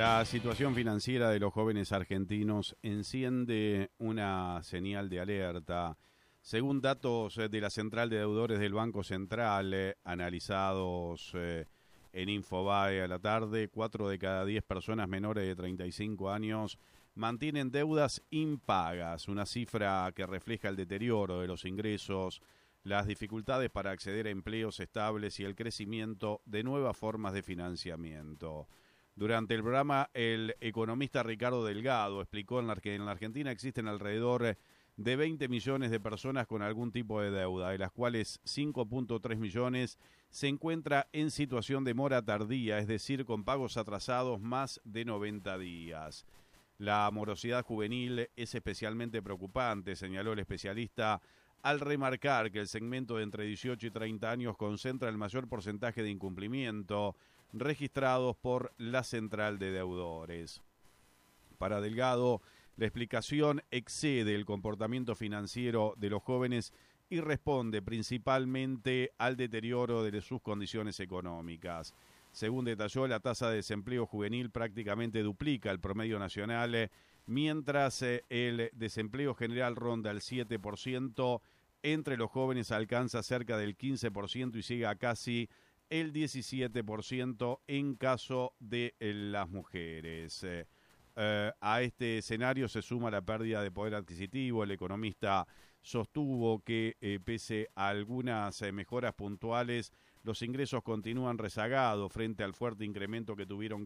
La situación financiera de los jóvenes argentinos enciende una señal de alerta. Según datos de la Central de Deudores del Banco Central, analizados en Infobae a la tarde, 4 de cada 10 personas menores de 35 años mantienen deudas impagas, una cifra que refleja el deterioro de los ingresos, las dificultades para acceder a empleos estables y el crecimiento de nuevas formas de financiamiento. Durante el programa, el economista Ricardo Delgado explicó que en la Argentina existen alrededor de 20 millones de personas con algún tipo de deuda, de las cuales 5.3 millones se encuentra en situación de mora tardía, es decir, con pagos atrasados más de 90 días. La morosidad juvenil es especialmente preocupante, señaló el especialista, al remarcar que el segmento de entre 18 y 30 años concentra el mayor porcentaje de incumplimiento registrados por la Central de Deudores. Para Delgado, la explicación excede el comportamiento financiero de los jóvenes y responde principalmente al deterioro de sus condiciones económicas. Según detalló, la tasa de desempleo juvenil prácticamente duplica el promedio nacional, mientras el desempleo general ronda el 7%, entre los jóvenes alcanza cerca del 15% y llega a casi el 17% en caso de las mujeres. A este escenario se suma la pérdida de poder adquisitivo. El economista sostuvo que pese a algunas mejoras puntuales, los ingresos continúan rezagados frente al fuerte incremento que tuvieron